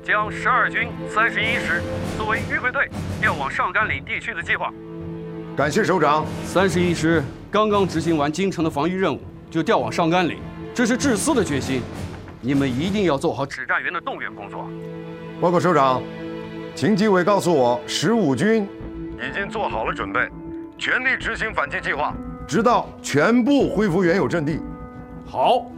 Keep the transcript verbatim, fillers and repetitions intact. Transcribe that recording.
将十二军三十一师作为预备队调往上甘岭地区的计划。 感谢首长。 三十一师刚刚执行完京城的防御任务，就调往上甘岭，这是至死的决心。你们一定要做好指战员的动员工作。 报告首长，秦基伟告诉我，十五军已经做好了准备，全力执行反击计划，直到全部恢复原有阵地。 好。